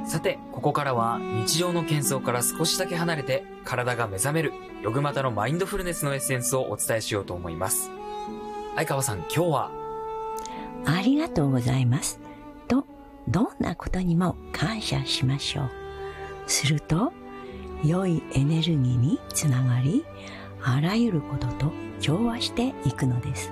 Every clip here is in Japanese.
さて、ここからは日常の喧騒から少しだけ離れて体が目覚めるヨグマタのマインドフルネスのエッセンスをお伝えしようと思います。相川さん、今日はありがとうございますと、どんなことにも感謝しましょう。すると良いエネルギーにつながり、あらゆることと調和していくのです。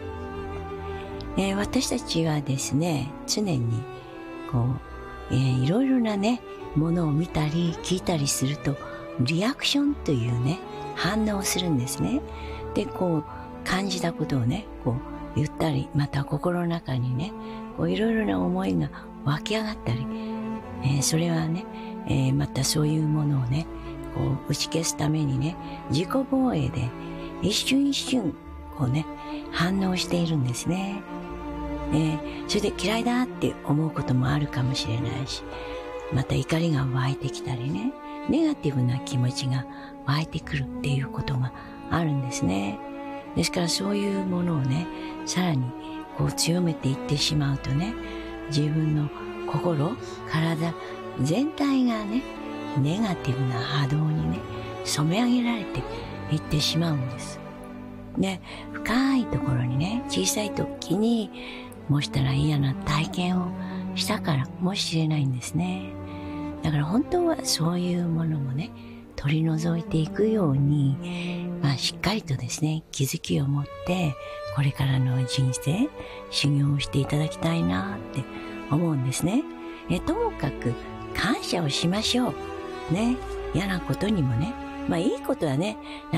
私たちはですね、常にいろいろなねものを見たり聞いたりすると、リアクションというね反応をするんですね。で、感じたことをね言ったり、また心の中にねいろいろな思いが湧き上がったり、それはね、またそういうものをね打ち消すためにね、自己防衛で一瞬一瞬反応しているんですね。それで嫌いだって思うこともあるかもしれないし、また怒りが湧いてきたりね、ネガティブな気持ちが湧いてくるっていうことがあるんですね。ですからそういうものをね、さらに強めていってしまうとね、自分の心、体全体がね、ネガティブな波動にね、染め上げられていってしまうんです。で、深いところにね、小さい時にもしたら嫌な体験をしたからもしれないんですね。だから本当はそういうものもね、取り除いていくように、しっかりとですね、気づきを持ってこれからの人生修行をしていただきたいなって思うんですね。ともかく感謝をしましょうね。嫌なことにもね、いいことはね